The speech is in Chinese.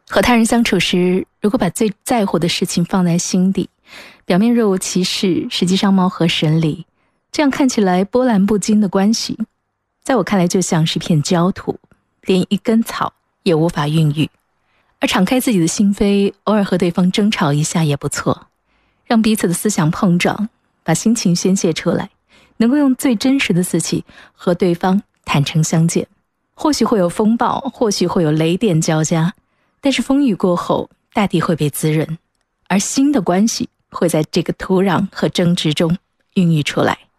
和他人相处时，如果把最在乎的事情放在心底，表面若无其事，实际上貌合神离，这样看起来波澜不惊的关系，在我看来就像是片焦土，连一根草也无法孕育。而敞开自己的心扉，偶尔和对方争吵一下也不错，让彼此的思想碰撞，把心情宣泄出来，能够用最真实的自己和对方坦诚相见。或许会有风暴，或许会有雷电交加，但是风雨过后，大地会被滋润，而新的关系会在这个土壤和争执中孕育出来。